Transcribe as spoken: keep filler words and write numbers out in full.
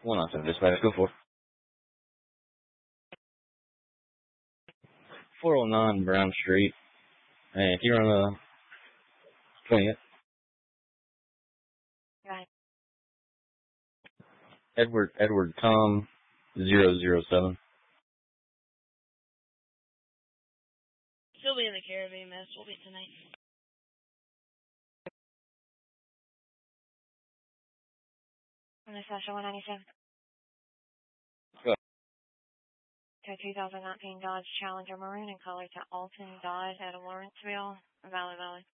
one nine seven dispatch, go for it. four oh nine Brown Street. And if you're on the twentieth. Right. Edward, Edward Tom, zero zero seven. He'll be in the Caribbean, miss. We'll be tonight. On the Sasha one ninety-seven. Go. To two thousand nineteen Dodge Challenger Maroon in color to Alton Dodge out of Lawrenceville, Valley Valley.